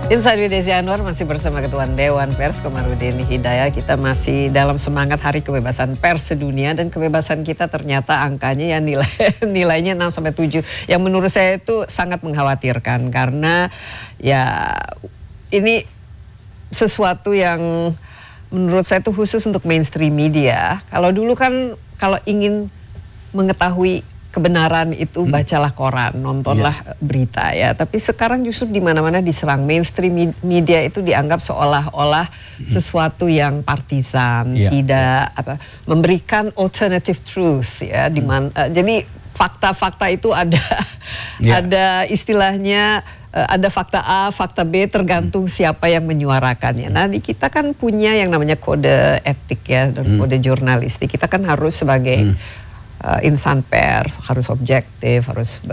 Insight with Desi Anwar masih bersama Ketua Dewan Pers Komarudin Hidayat. Kita masih dalam semangat Hari Kebebasan Pers Sedunia, dan kebebasan kita ternyata angkanya ya nilainya 6-7 yang menurut saya itu sangat mengkhawatirkan, karena ya ini sesuatu yang menurut saya itu khusus untuk mainstream media. Kalau dulu kan kalau ingin mengetahui kebenaran itu bacalah koran, nontonlah berita ya. Tapi sekarang justru di mana-mana diserang. Mainstream media itu dianggap seolah-olah sesuatu yang partisan, tidak memberikan alternative truth ya. Jadi fakta-fakta itu ada ada istilahnya, ada fakta A, fakta B, tergantung siapa yang menyuarakannya. Nah, di kita kan punya yang namanya kode etik ya, dan kode jurnalistik. Kita kan harus sebagai insan pers harus objektif, harus